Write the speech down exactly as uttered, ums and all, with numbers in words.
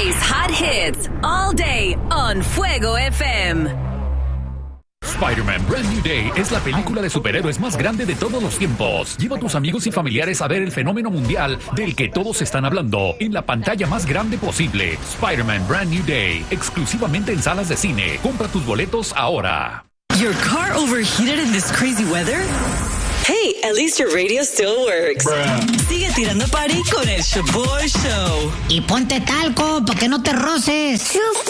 plays hot hits all day on Fuego F M. Spider-Man Brand New Day es la película de superhéroes más grande de todos los tiempos. Lleva a tus amigos y familiares a ver el fenómeno mundial del que todos están hablando en la pantalla más grande posible. Spider-Man Brand New Day, exclusivamente en salas de cine. Compra tus boletos ahora. Your car overheated in this crazy weather? Hey, at least your radio still works. Bruh. Sigue tirando party con el Shaboy Show. Y ponte talco para que no te roces.